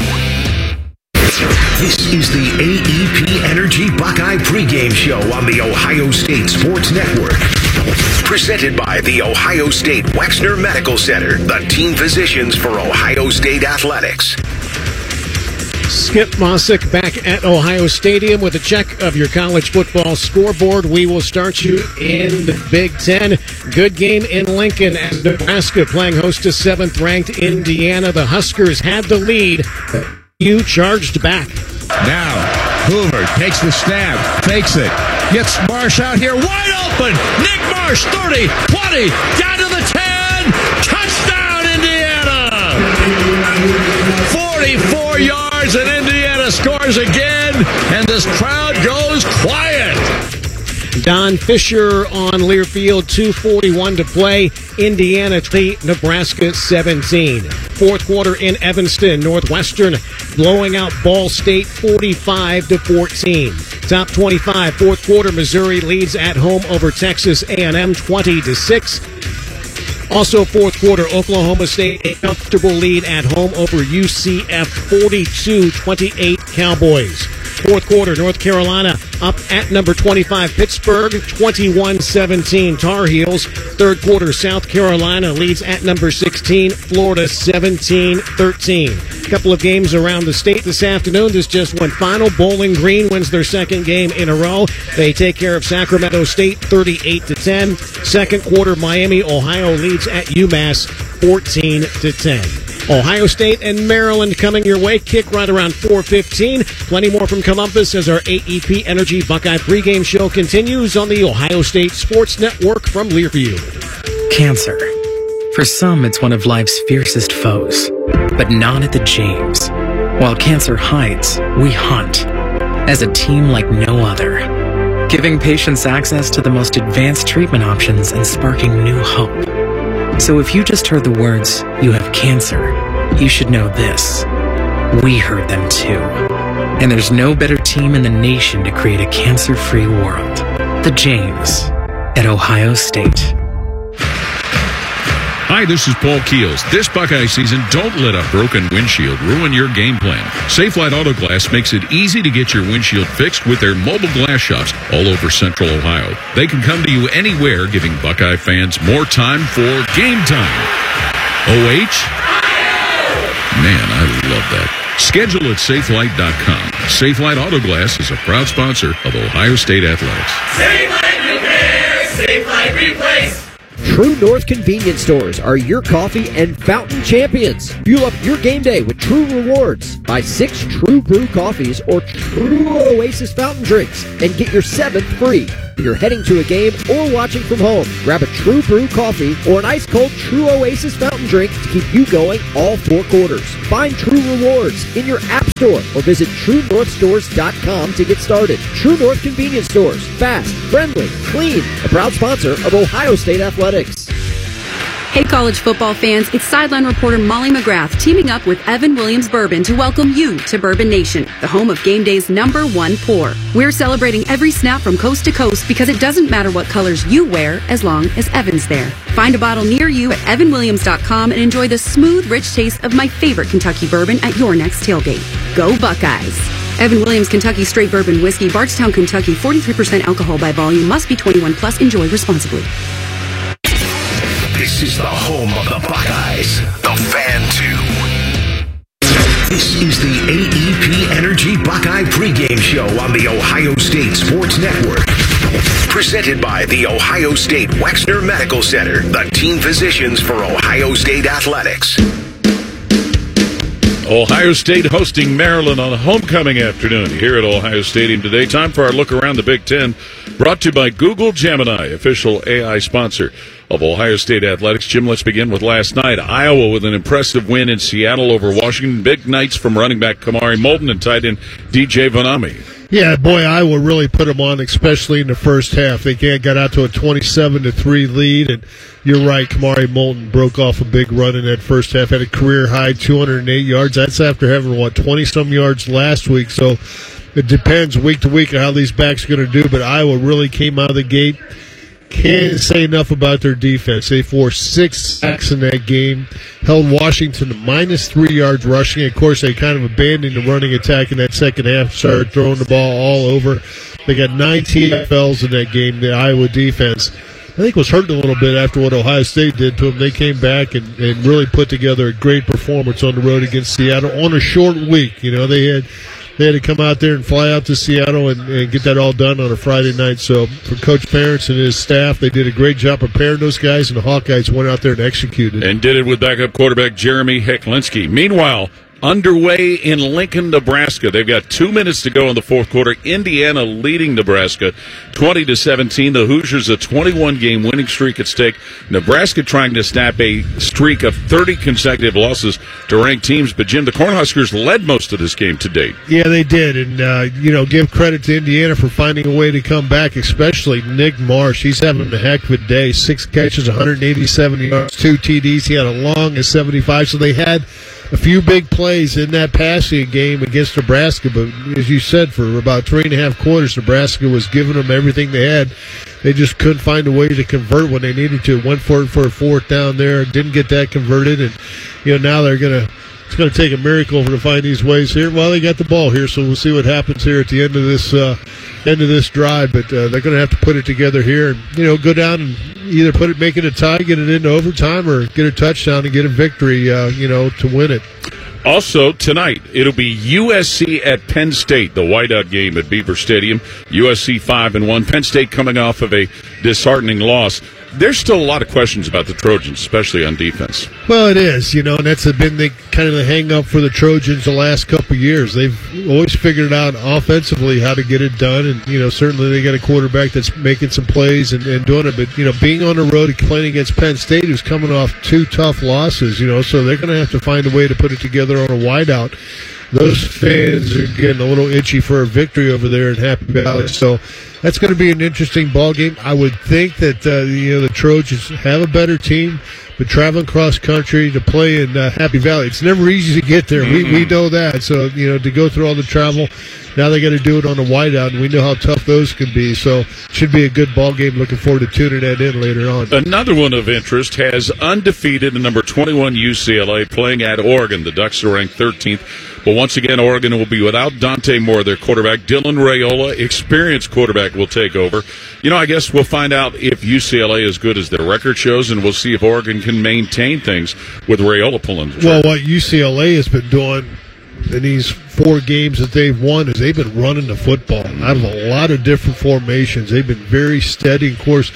two. This is the A E P Energy Buckeye pregame show on the Ohio State Sports Network. Presented by the Ohio State Wexner Medical Center, the team physicians for Ohio State Athletics. Skip Mossick back at Ohio Stadium with a check of your college football scoreboard. We will start you in the Big Ten. Good game in Lincoln as Nebraska playing host to seventh-ranked Indiana. The Huskers had the lead. You charged back. Now, Hoover takes the snap, fakes it, gets Marsh out here wide open. Nick Marsh, thirty, twenty, down to the ten. Touchdown, Indiana! forty-four yards, and Indiana scores again, and this crowd goes quiet. Don Fisher on Learfield, two forty-one to play. Indiana three, Nebraska seventeen. Fourth quarter in Evanston, Northwestern blowing out Ball State forty-five to fourteen. Top twenty-five, fourth quarter, Missouri leads at home over Texas A and M twenty to six. Also, fourth quarter, Oklahoma State a comfortable lead at home over U C F forty-two twenty-eight Cowboys. Fourth quarter, North Carolina up at number twenty-five, Pittsburgh, twenty-one seventeen Tar Heels. Third quarter, South Carolina leads at number sixteen, Florida seventeen thirteen. A couple of games around the state this afternoon. This just went final. Bowling Green wins their second game in a row. They take care of Sacramento State thirty-eight to ten. Second quarter, Miami, Ohio leads at UMass fourteen to ten. Ohio State and Maryland coming your way. Kick right around four fifteen. Plenty more from Columbus as our A E P Energy Buckeye pregame show continues on the Ohio State Sports Network from Learfield. Cancer. For some, it's one of life's fiercest foes, but not at the James. While cancer hides, we hunt as a team like no other, giving patients access to the most advanced treatment options and sparking new hope. So if you just heard the words, "You have cancer," you should know this. We heard them too. And there's no better team in the nation to create a cancer-free world. The James at Ohio State. Hi, this is Paul Keels. This Buckeye season, don't let a broken windshield ruin your game plan. Safelite Auto Glass makes it easy to get your windshield fixed with their mobile glass shops all over Central Ohio. They can come to you anywhere, giving Buckeye fans more time for game time. O H? Man, I love that. Schedule at safelite dot com. Safelite Auto Glass is a proud sponsor of Ohio State Athletics. Safelite Repair, Safelite Replace. True North convenience stores are your coffee and fountain champions. Fuel up your game day with True Rewards. Buy six True Brew coffees or True Oasis fountain drinks and get your seventh free. If you're heading to a game or watching from home, grab a True Brew coffee or an ice-cold True Oasis fountain drink to keep you going all four quarters. Find True Rewards in your app store or visit true north stores dot com to get started. True North convenience stores. Fast, friendly, clean. A proud sponsor of Ohio State Athletics. Hey college football fans, it's sideline reporter Molly McGrath teaming up with Evan Williams Bourbon to welcome you to Bourbon Nation, the home of game day's number one pour. We're celebrating every snap from coast to coast because it doesn't matter what colors you wear as long as Evan's there. Find a bottle near you at evan williams dot com and enjoy the smooth, rich taste of my favorite Kentucky bourbon at your next tailgate. Go Buckeyes! Evan Williams Kentucky Straight Bourbon Whiskey, Bardstown, Kentucky, forty-three percent alcohol by volume, must be twenty-one plus, enjoy responsibly. This is the home of the Buckeyes, the Fan two. This is the A E P Energy Buckeye pregame show on the Ohio State Sports Network. Presented by the Ohio State Wexner Medical Center, the team physicians for Ohio State Athletics. Ohio State hosting Maryland on a homecoming afternoon here at Ohio Stadium today. Time for our look around the Big Ten, brought to you by Google Gemini, official A I sponsor of Ohio State Athletics. Jim, let's begin with last night. Iowa with an impressive win in Seattle over Washington. Big nights from running back Kamari Moulton and tight end D J Vanami. Yeah, boy, Iowa really put them on, especially in the first half. They got out to a twenty-seven to three lead, and you're right, Kamari Moulton broke off a big run in that first half, had a career-high two hundred eight yards. That's after having, what, twenty-some yards last week, so it depends week to week on how these backs are going to do, but Iowa really came out of the gate. Can't say enough about their defense. They forced six sacks in that game, held Washington to minus three yards rushing. Of course, they kind of abandoned the running attack in that second half, started throwing the ball all over. They got nine T F Ls in that game, the Iowa defense. I think was hurting a little bit after what Ohio State did to them. They came back and, and really put together a great performance on the road against Seattle on a short week. You know, they had they had to come out there and fly out to Seattle and, and get that all done on a Friday night. So for Coach Ferentz and his staff, they did a great job preparing those guys, and the Hawkeyes went out there and executed. And did it with backup quarterback Jeremy Heklinski. Meanwhile, underway in Lincoln, Nebraska. They've got two minutes to go in the fourth quarter. Indiana leading Nebraska twenty to seventeen. The Hoosiers a twenty-one game winning streak at stake. Nebraska trying to snap a streak of thirty consecutive losses to ranked teams. But, Jim, the Cornhuskers led most of this game to date. Yeah, they did. And, uh, you know, give credit to Indiana for finding a way to come back, especially Nick Marsh. He's having a heck of a day. Six catches, one hundred eighty-seven yards, two T Ds. He had a long of seventy-five. So they had a few big plays in that passing game against Nebraska, but as you said, for about three and a half quarters, Nebraska was giving them everything they had. They just couldn't find a way to convert when they needed to. Went for it for a fourth down there, didn't get that converted, and you know now they're gonna. It's going to take a miracle to find these ways here. Well, they got the ball here, so we'll see what happens here at the end of this uh, end of this drive. But uh, they're going to have to put it together here, and you know, go down and either put it, make it a tie, get it into overtime, or get a touchdown and get a victory. Uh, you know, to win it. Also, tonight, it'll be U S C at Penn State, the whiteout game at Beaver Stadium. U S C five and one. Penn State coming off of a disheartening loss. There's still a lot of questions about the Trojans, especially on defense. Well, it is, you know, and that's been the kind of the hang-up for the Trojans the last couple of years. They've always figured out offensively how to get it done, and, you know, certainly they got a quarterback that's making some plays and, and doing it. But, you know, being on the road and playing against Penn State, who's coming off two tough losses, you know, so they're going to have to find a way to put it together on a wideout. Those fans are getting a little itchy for a victory over there in Happy Valley. So that's going to be an interesting ball game. I would think that uh, you know the Trojans have a better team, but traveling cross country to play in uh, Happy Valley, it's never easy to get there. Mm-hmm. We we know that. So you know to go through all the travel, now they got to do it on a whiteout, and we know how tough those can be. So it should be a good ball game. Looking forward to tuning that in later on. Another one of interest has undefeated number twenty-one U C L A playing at Oregon. The Ducks are ranked thirteenth. But once again, Oregon will be without Dante Moore, their quarterback. Dylan Raiola, experienced quarterback, will take over. You know, I guess we'll find out if U C L A is good as their record shows, and we'll see if Oregon can maintain things with Raiola pulling the trigger. Well, what U C L A has been doing in these four games that they've won is they've been running the football out of a lot of different formations. They've been very steady. Of course,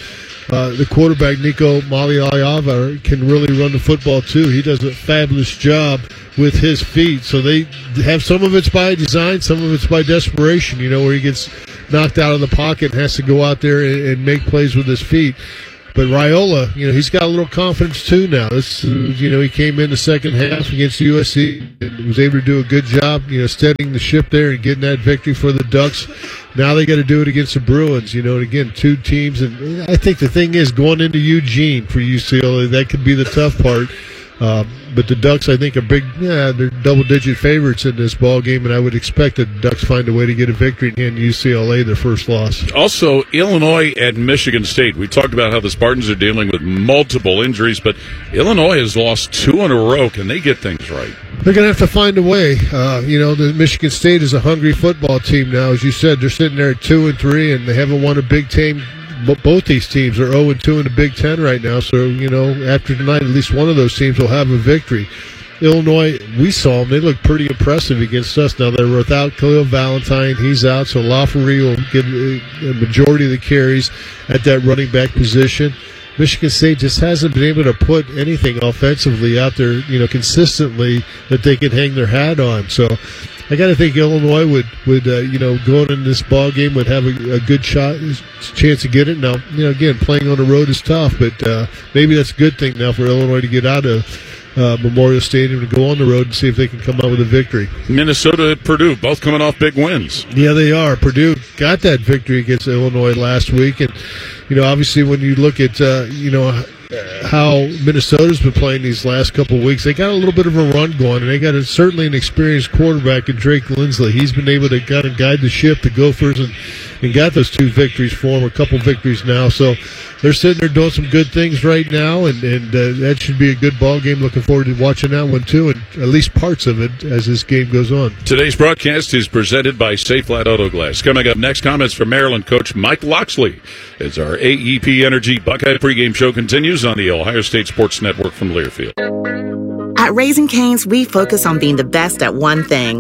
uh, the quarterback, Nico Maliayava, can really run the football too. He does a fabulous job with his feet. So they have some of it's by design, some of it's by desperation, you know, where he gets knocked out of the pocket and has to go out there and, and make plays with his feet. But Raiola, you know, he's got a little confidence too now. This, you know, he came in the second half against U S C and was able to do a good job, you know, steadying the ship there and getting that victory for the Ducks. Now they got to do it against the Bruins, you know, and again, two teams. And I think the thing is, going into Eugene for U C L A, that could be the tough part. Uh, but the Ducks, I think, are big. Yeah, they're double-digit favorites in this ball game, and I would expect the Ducks find a way to get a victory and hand U C L A their first loss. Also, Illinois and Michigan State. We talked about how the Spartans are dealing with multiple injuries, but Illinois has lost two in a row. Can they get things right? They're going to have to find a way. Uh, you know, the Michigan State is a hungry football team now. As you said, they're sitting there at two and three, and they haven't won a Big Ten. Both these teams are oh and two in the Big Ten right now, so, you know, after tonight, at least one of those teams will have a victory. Illinois, we saw them. They look pretty impressive against us. Now, they're without Khalil Valentine. He's out, so Lafree will get a majority of the carries at that running back position. Michigan State just hasn't been able to put anything offensively out there, you know, consistently that they can hang their hat on. So I got to think Illinois would, would uh, you know, going into this ball game would have a, a good shot, chance to get it. Now, you know, again, playing on the road is tough, but uh, maybe that's a good thing now for Illinois to get out of uh, Memorial Stadium and go on the road and see if they can come out with a victory. Minnesota, Purdue, both coming off big wins. Yeah, they are. Purdue got that victory against Illinois last week, and you know, obviously, when you look at uh, you know how Minnesota's been playing these last couple of weeks, they got a little bit of a run going, and they got a, certainly an experienced quarterback in Drake Lindsley. He's been able to kind of guide the ship, the Gophers, and, and got those two victories for them, a couple victories now. So they're sitting there doing some good things right now, and, and uh, that should be a good ball game. Looking forward to watching that one, too, and at least parts of it as this game goes on. Today's broadcast is presented by Safe Flat Auto Glass. Coming up next, comments from Maryland coach Mike Locksley as our A E P Energy Buckeye pregame show continues on the Ohio State Sports Network from Learfield. At Raising Cane's, we focus on being the best at one thing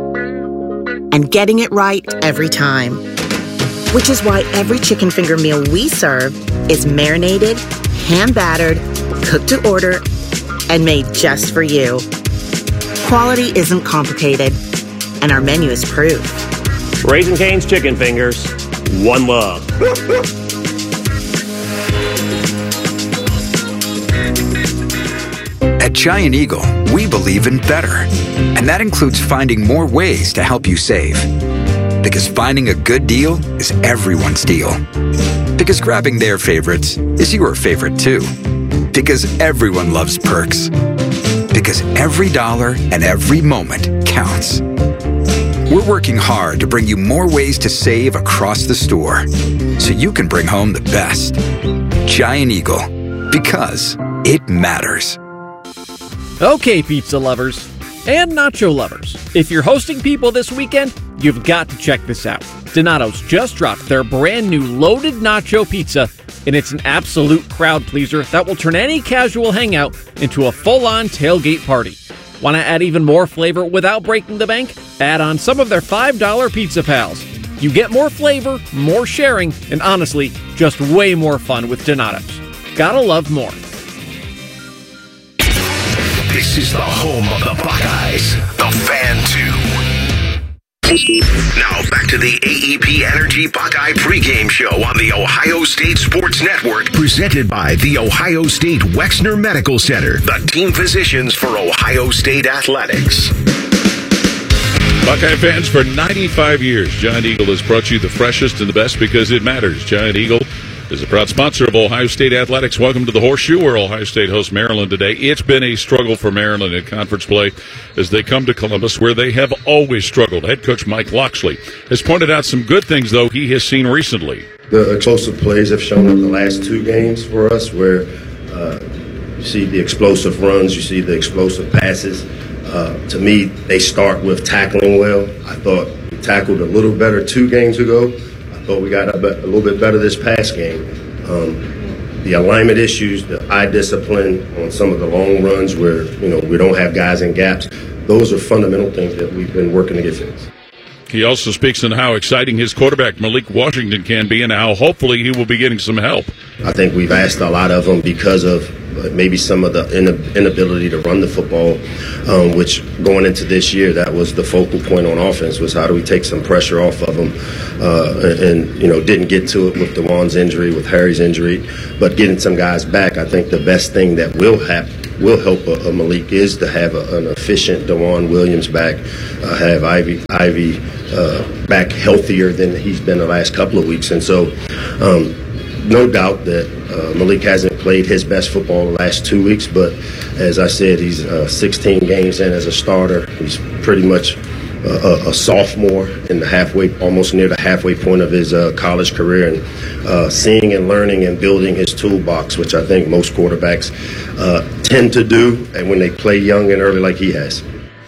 and getting it right every time. Which is why every chicken finger meal we serve is marinated, hand-battered, cooked to order, and made just for you. Quality isn't complicated, and our menu is proof. Raising Cane's Chicken Fingers, one love. At Giant Eagle, we believe in better. And that includes finding more ways to help you save. Because finding a good deal is everyone's deal. Because grabbing their favorites is your favorite too. Because everyone loves perks. Because every dollar and every moment counts. We're working hard to bring you more ways to save across the store, so you can bring home the best. Giant Eagle, because it matters. Okay, pizza lovers and nacho lovers, if you're hosting people this weekend, you've got to check this out. Donato's just dropped their brand new loaded nacho pizza, and it's an absolute crowd pleaser that will turn any casual hangout into a full-on tailgate party. Want to add even more flavor without breaking the bank? Add on some of their five dollar Pizza Pals. You get more flavor, more sharing, and honestly, just way more fun with Donato's. Gotta love more. This is the home of the Buckeyes, the Fan two. Now back to the A E P Energy Buckeye pregame show on the Ohio State Sports Network, presented by the Ohio State Wexner Medical Center, the team physicians for Ohio State athletics. Buckeye fans, for ninety-five years, Giant Eagle has brought you the freshest and the best because it matters. Giant Eagle is a proud sponsor of Ohio State athletics. Welcome to the Horseshoe, where Ohio State hosts Maryland today. It's been a struggle for Maryland in conference play as they come to Columbus, where they have always struggled. Head coach Mike Locksley has pointed out some good things, though, he has seen recently. The explosive plays have shown up the last two games for us, where uh, you see the explosive runs, you see the explosive passes. Uh, to me, they start with tackling well. I thought we tackled a little better two games ago. But we got a, bit, a little bit better this past game. Um, the alignment issues, the eye discipline on some of the long runs where, you know, we don't have guys in gaps, those are fundamental things that we've been working to get fixed. He also speaks on how exciting his quarterback, Malik Washington, can be and how hopefully he will be getting some help. I think we've asked a lot of him because of maybe some of the inability to run the football, um, which going into this year, that was the focal point on offense, was how do we take some pressure off of them, uh, and, and, you know, didn't get to it with DeJuan's injury, with Harry's injury, but getting some guys back. I think the best thing that will happen will help a, a Malik is to have a, an efficient DeJuan Williams back, uh, have Ivy Ivy uh, back healthier than he's been the last couple of weeks. And so um, no doubt that uh, Malik hasn't played his best football the last two weeks, but as I said, he's uh, sixteen games in as a starter. He's pretty much a, a sophomore in the halfway, almost near the halfway point of his uh, college career, and uh, seeing and learning and building his toolbox, which I think most quarterbacks uh, tend to do, and when they play young and early like he has.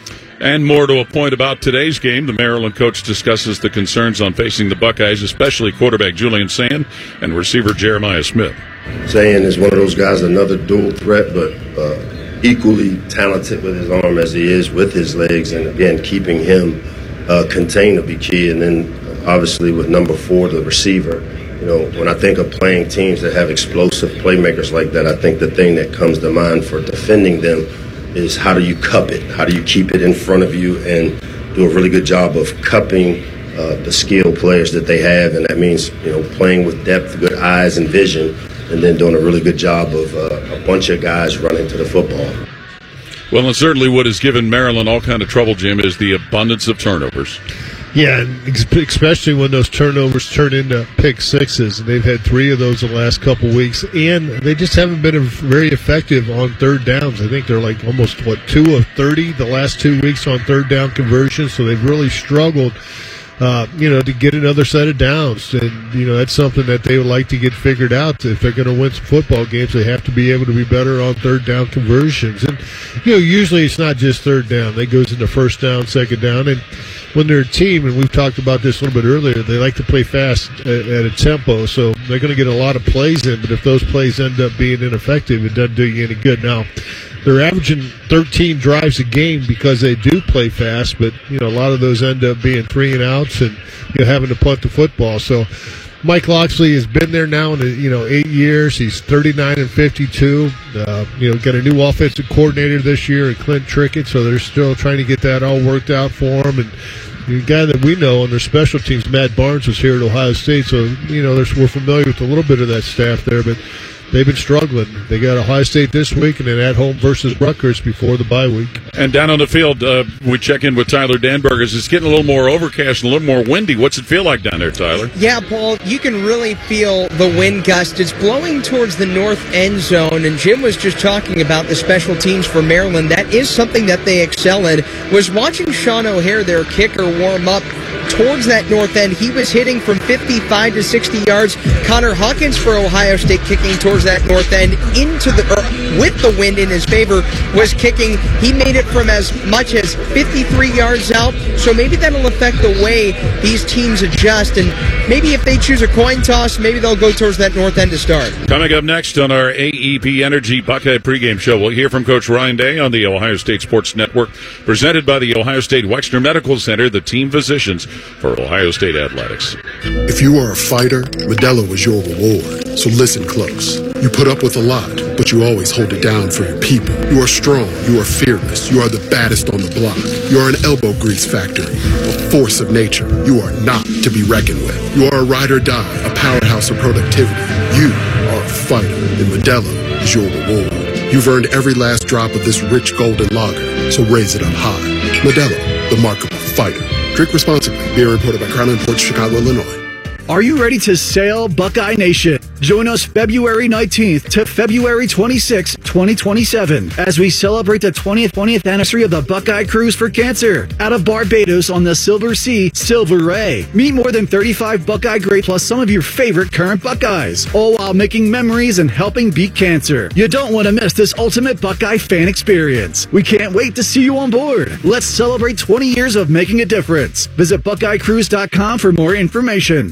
And more to a point about today's game, the Maryland coach discusses the concerns on facing the Buckeyes, especially quarterback Julian Sand and receiver Jeremiah Smith. Sand is one of those guys, another dual threat, but uh, equally talented with his arm as he is with his legs, and again, keeping him uh, contained will be key. And then obviously with number four, the receiver, you know, when I think of playing teams that have explosive playmakers like that, I think the thing that comes to mind for defending them is how do you cup it? How do you keep it in front of you and do a really good job of cupping uh, the skilled players that they have? And that means, you know, playing with depth, good eyes and vision, and then doing a really good job of uh, a bunch of guys running to the football. Well, and certainly what has given Maryland all kind of trouble, Jim, is the abundance of turnovers. Yeah, and especially when those turnovers turn into pick sixes. They've had three of those the last couple weeks, and they just haven't been very effective on third downs. I think they're like almost, what, two of thirty the last two weeks on third down conversions, so they've really struggled Uh, you know, to get another set of downs. And, you know, that's something that they would like to get figured out. If they're going to win some football games, they have to be able to be better on third down conversions. And, you know, usually it's not just third down. They goes into first down, second down. And when they're a team, and we've talked about this a little bit earlier, they like to play fast at, at a tempo. So they're going to get a lot of plays in. But if those plays end up being ineffective, it doesn't do you any good. Now, they're averaging thirteen drives a game because they do play fast, but, you know, a lot of those end up being three and outs and, you know, having to punt the football. So Mike Locksley has been there now in, you know, eight years. He's thirty-nine and fifty-two. Uh, you know, got a new offensive coordinator this year, Clint Trickett, so they're still trying to get that all worked out for him. And the guy that we know on their special teams, Matt Barnes, was here at Ohio State, so, you know, we're familiar with a little bit of that staff there, but they've been struggling. They got Ohio State this week and then at home versus Rutgers before the bye week. And down on the field, uh, we check in with Tyler Danbergers. It's getting a little more overcast and a little more windy. What's it feel like down there, Tyler? Yeah, Paul, you can really feel the wind gust. It's blowing towards the north end zone, and Jim was just talking about the special teams for Maryland. That is something that they excel in. Was watching Sean O'Hare, their kicker, warm up towards that north end. He was hitting from fifty-five to sixty yards. Connor Hawkins for Ohio State kicking towards that north end into the or with the wind in his favor was kicking. He made it from as much as fifty-three yards out. So maybe that'll affect the way these teams adjust. And maybe if they choose a coin toss, maybe they'll go towards that north end to start. Coming up next on our A E P Energy Buckeye pregame show, we'll hear from Coach Ryan Day on the Ohio State Sports Network, presented by the Ohio State Wexner Medical Center, the team physicians for Ohio State Athletics. If you are a fighter, Modelo is your reward. So listen close. You put up with a lot, but you always hold it down for your people. You are strong. You are fearless. You are the baddest on the block. You are an elbow grease factory, a force of nature. You are not to be reckoned with. You are a ride or die, a powerhouse of productivity. You are a fighter, and Modelo is your reward. You've earned every last drop of this rich golden lager, so raise it up high. Modelo, the mark of a fighter. Drink responsibly. Beer imported by Crown Imports, Chicago, Illinois. Are you ready to sail, Buckeye Nation? Join us February nineteenth to February twenty-sixth, twenty twenty-seven, as we celebrate the twentieth, twentieth anniversary of the Buckeye Cruise for Cancer out of Barbados on the Silver Sea, Silver Ray. Meet more than thirty-five Buckeye greats plus some of your favorite current Buckeyes, all while making memories and helping beat cancer. You don't want to miss this ultimate Buckeye fan experience. We can't wait to see you on board. Let's celebrate twenty years of making a difference. Visit Buckeye Cruise dot com for more information.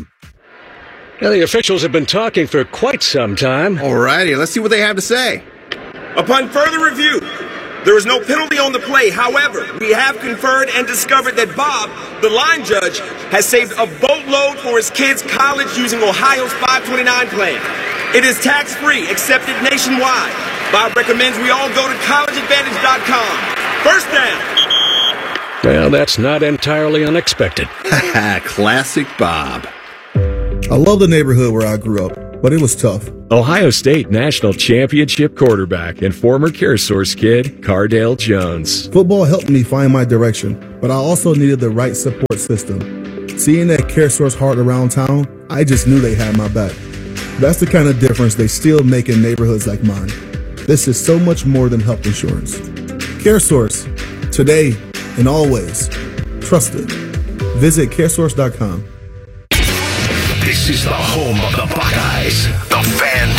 Now, the officials have been talking for quite some time. Alrighty, let's see what they have to say. Upon further review, There was no penalty on the play. However, we have conferred and discovered that Bob, the line judge, has saved a boatload for his kids' college using Ohio's five twenty-nine plan. It is tax-free, accepted nationwide. Bob recommends we all go to college advantage dot com. First down. Well, that's not entirely unexpected. Classic Bob. I love the neighborhood where I grew up, but it was tough. Ohio State National Championship quarterback and former CareSource kid, Cardale Jones. Football helped me find my direction, but I also needed the right support system. Seeing that CareSource heart around town, I just knew they had my back. That's the kind of difference they still make in neighborhoods like mine. This is so much more than health insurance. CareSource, today and always. Trusted. Visit caresource dot com. This is the home of the Buckeyes, the Fan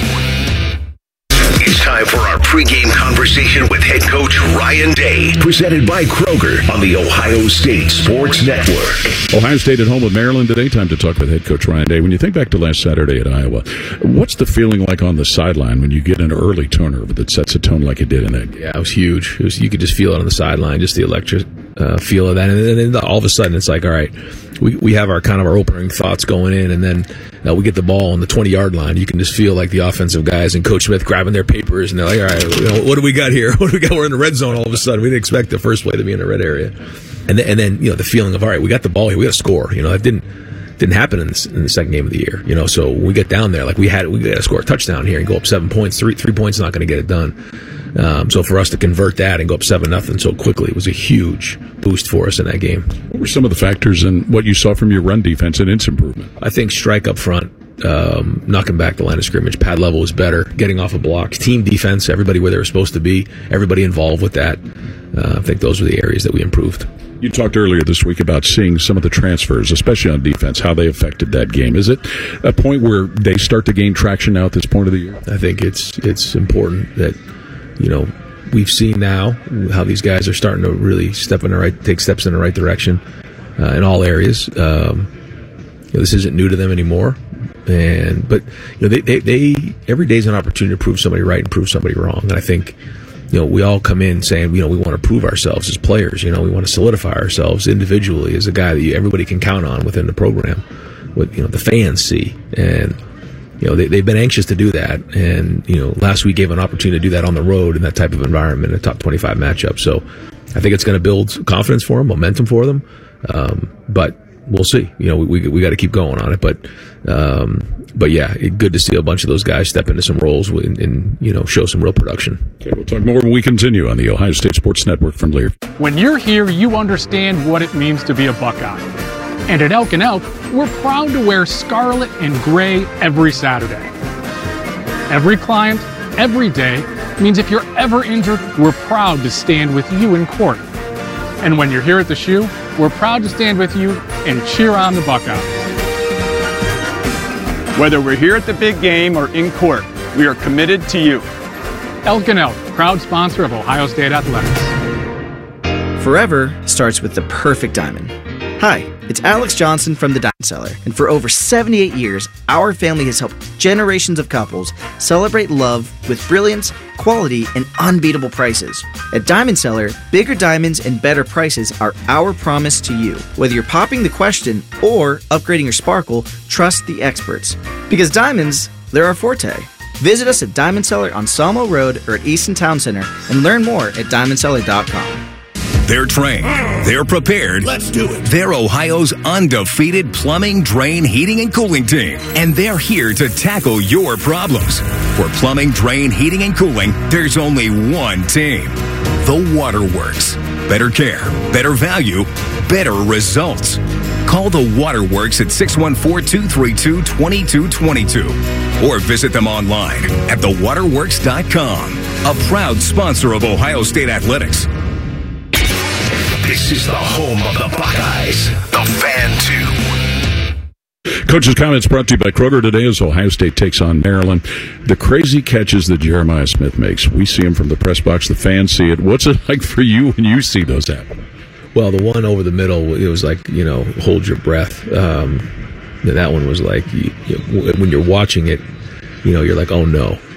two. It's time for our pregame conversation with head coach Ryan Day, presented by Kroger on the Ohio State Sports Network. Ohio State at home with Maryland today. Time to talk with head coach Ryan Day. When you think back to last Saturday at Iowa, what's the feeling like on the sideline when you get an early turnover that sets a tone like it did in that game? Yeah, it was huge. It was, you could just feel it on the sideline, just the electric uh, feel of that. And then all of a sudden, it's like, all right, we we have our kind of our opening thoughts going in, and then uh, we get the ball on the twenty-yard line. You can just feel like the offensive guys and Coach Smith grabbing their papers, and they're like, all right, you know, what do we got here? What do we got? We're in the red zone all of a sudden. We didn't expect the first play to be in the red area. And then, and then you know, the feeling of, all right, we got the ball here. We got to score. You know, that didn't didn't happen in the, in the second game of the year. You know, so when we get down there, like we had, we got to score a touchdown here and go up seven points. Three three points is not going to get it done. Um, so for us to convert that and go up seven nothing so quickly, it was a huge boost for us in that game. What were some of the factors and what you saw from your run defense and its improvement? I think strike up front, um, knocking back the line of scrimmage, pad level was better, getting off of blocks, team defense, everybody where they were supposed to be, everybody involved with that. Uh, I think those were the areas that we improved. You talked earlier this week about seeing some of the transfers, especially on defense, how they affected that game. Is it a point where they start to gain traction now at this point of the year? I think it's it's important that, you know, we've seen now how these guys are starting to really step in the right, take steps in the right direction uh, in all areas. Um, you know, this isn't new to them anymore, and but you know they, they they every day is an opportunity to prove somebody right and prove somebody wrong. And I think, you know, we all come in saying, you know, we want to prove ourselves as players. You know, we want to solidify ourselves individually as a guy that you, everybody can count on within the program. What, you know, the fans see, and you know, they, they've been anxious to do that. And you know, last week gave an opportunity to do that on the road in that type of environment, a top twenty-five matchup. So I think it's going to build confidence for them, momentum for them. Um, but we'll see. You know, we we, we got to keep going on it. But um, but yeah, it, good to see a bunch of those guys step into some roles and, and you know, show some real production. Okay, we'll talk more when we continue on the Ohio State Sports Network from Lear. When you're here, you understand what it means to be a Buckeye. And at Elk and Elk, we're proud to wear scarlet and gray every Saturday. Every client, every day, means if you're ever injured, we're proud to stand with you in court. And when you're here at the Shoe, we're proud to stand with you and cheer on the Buckeyes. Whether we're here at the big game or in court, we are committed to you. Elk and Elk, proud sponsor of Ohio State Athletics. Forever starts with the perfect diamond. Hi, it's Alex Johnson from the Diamond Cellar, and for over seventy-eight years, our family has helped generations of couples celebrate love with brilliance, quality, and unbeatable prices. At Diamond Cellar, bigger diamonds and better prices are our promise to you. Whether you're popping the question or upgrading your sparkle, trust the experts. Because diamonds, they're our forte. Visit us at Diamond Cellar on Sawmill Road or at Easton Town Center and learn more at diamond cellar dot com. They're trained. They're prepared. Let's do it. They're Ohio's undefeated plumbing, drain, heating, and cooling team. And they're here to tackle your problems. For plumbing, drain, heating, and cooling, there's only one team. The Waterworks. Better care, better value, better results. Call the Waterworks at six one four, two three two, two two two two or visit them online at the waterworks dot com. A proud sponsor of Ohio State Athletics. This is the home of the Buckeyes, the Fan two. Coach's comments brought to you by Kroger today as Ohio State takes on Maryland. The crazy catches that Jeremiah Smith makes, we see him from the press box. The fans see it. What's it like for you when you see those happen? Well, the one over the middle, it was like, you know, hold your breath. Um, that one was like, you, you, when you're watching it, you know, you're like, oh no.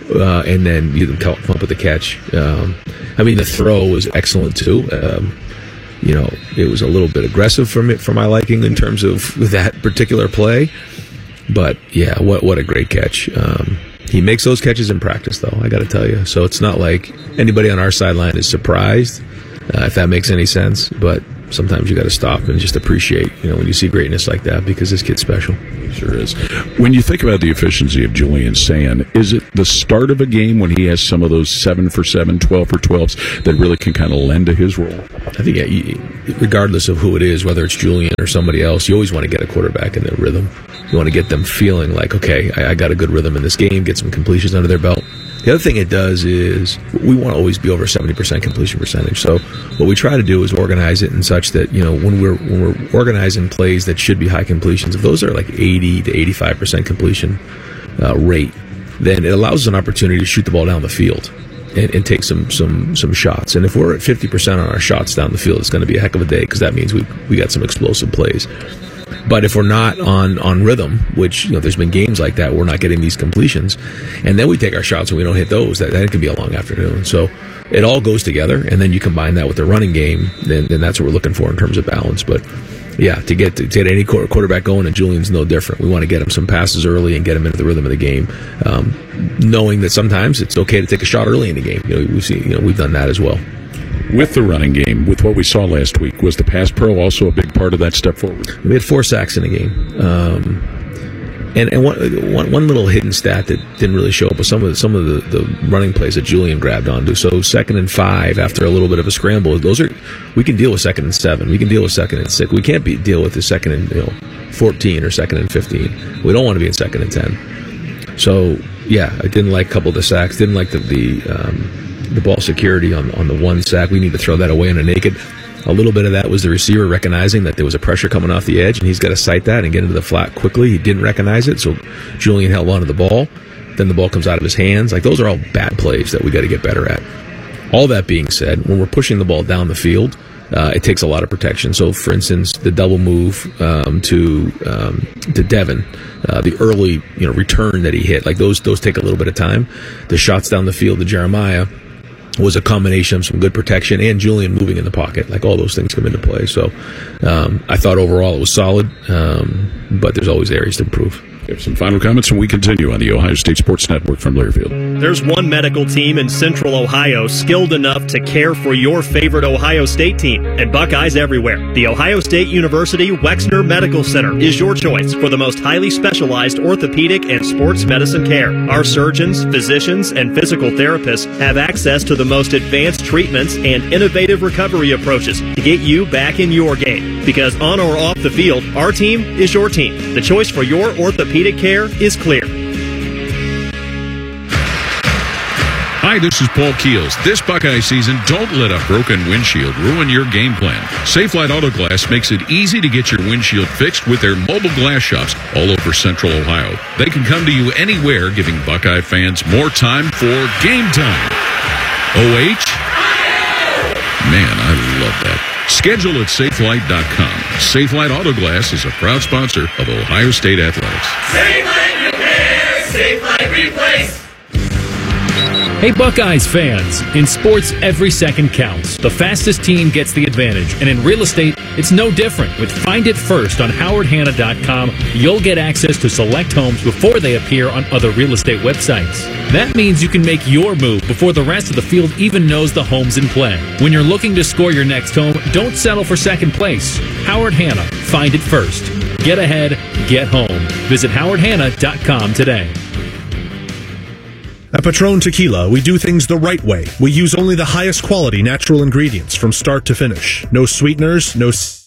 uh, and then you can come up with the catch. Um, I mean, the throw was excellent too. Um, you know, it was a little bit aggressive for me, for my liking in terms of that particular play. But yeah, what what a great catch. Um, he makes those catches in practice, though, I got to tell you. So it's not like anybody on our sideline is surprised, uh, if that makes any sense. But sometimes you got to stop and just appreciate, you know, when you see greatness like that, because this kid's special. He sure is. When you think about the efficiency of Julian Sand, is it the start of a game when he has some of those seven for seven, twelve for twelves that really can kind of lend to his role? I think, yeah, regardless of who it is, whether it's Julian or somebody else, you always want to get a quarterback in their rhythm. You want to get them feeling like, okay, I, I got a good rhythm in this game, get some completions under their belt. The other thing it does is we want to always be over seventy percent completion percentage. So what we try to do is organize it in such that, you know, when we're when we're organizing plays that should be high completions, if those are like eighty to eighty-five percent completion uh, rate, then it allows us an opportunity to shoot the ball down the field and, and take some some some shots. And if we're at fifty percent on our shots down the field, it's going to be a heck of a day, because that means we we got some explosive plays. But if we're not on, on rhythm, which, you know, there's been games like that where we're not getting these completions, and then we take our shots and we don't hit those, that, that can be a long afternoon. So it all goes together, and then you combine that with the running game, then, then that's what we're looking for in terms of balance. But yeah, to get to, to get any quarterback going, and Julian's no different. We want to get him some passes early and get him into the rhythm of the game, um, knowing that sometimes it's okay to take a shot early in the game. You know, we've seen, you know, we've done that as well. With the running game, with what we saw last week, was the pass pro also a big part of that step forward? We had four sacks in the game. Um, and and one, one one little hidden stat that didn't really show up was some of the, some of the, the running plays that Julian grabbed onto. So second and five after a little bit of a scramble, those are, we can deal with second and seven. We can deal with second and six. We can't be, deal with the second and, you know, fourteen or second and fifteen. We don't want to be in second and ten. So yeah, I didn't like a couple of the sacks. Didn't like the the um, the ball security on, on the one sack. We need to throw that away on a naked. A little bit of that was the receiver recognizing that there was a pressure coming off the edge, and he's got to sight that and get into the flat quickly. He didn't recognize it, so Julian held onto the ball. Then the ball comes out of his hands. Like, those are all bad plays that we got to get better at. All that being said, when we're pushing the ball down the field, uh, it takes a lot of protection. So, for instance, the double move um, to um, to Devin, uh, the early, you know, return that he hit, like those those take a little bit of time. The shots down the field to Jeremiah was a combination of some good protection and Julian moving in the pocket. Like, all those things come into play. So um, I thought overall it was solid, um, but there's always areas to improve. We have some final comments, and we continue on the Ohio State Sports Network from Learfield. There's one medical team in Central Ohio skilled enough to care for your favorite Ohio State team, and Buckeyes everywhere. The Ohio State University Wexner Medical Center is your choice for the most highly specialized orthopedic and sports medicine care. Our surgeons, physicians, and physical therapists have access to the most advanced treatments and innovative recovery approaches to get you back in your game. Because on or off the field, our team is your team. The choice for your orthopedic care is clear. Hi, this is Paul Keels. This Buckeye season, don't let a broken windshield ruin your game plan. Safelite Auto Glass makes it easy to get your windshield fixed with their mobile glass shops all over Central Ohio. They can come to you anywhere, giving Buckeye fans more time for game time. O H? Man, I love that. Schedule at safelite dot com. Safelite Auto Glass is a proud sponsor of Ohio State Athletics. Safelite Repair, Safelite Replace. Hey Buckeyes fans, in sports every second counts. The fastest team gets the advantage, and in real estate, it's no different. With Find It First on howard hanna dot com, you'll get access to select homes before they appear on other real estate websites. That means you can make your move before the rest of the field even knows the home's in play. When you're looking to score your next home, don't settle for second place. Howard Hanna, Find It First. Get ahead, get home. Visit howard hanna dot com today. At Patron Tequila, we do things the right way. We use only the highest quality natural ingredients from start to finish. No sweeteners, no...